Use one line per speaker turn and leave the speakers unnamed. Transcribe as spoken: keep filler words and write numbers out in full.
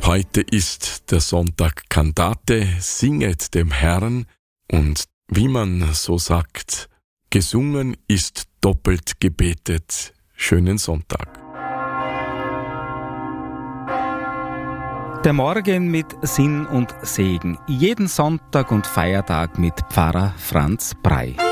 Heute ist der Sonntag Cantate, singet dem Herrn, und wie man so sagt, gesungen ist doppelt gebetet. Schönen Sonntag.
Der Morgen mit Sinn und Segen. Jeden Sonntag und Feiertag mit Pfarrer Franz Brey.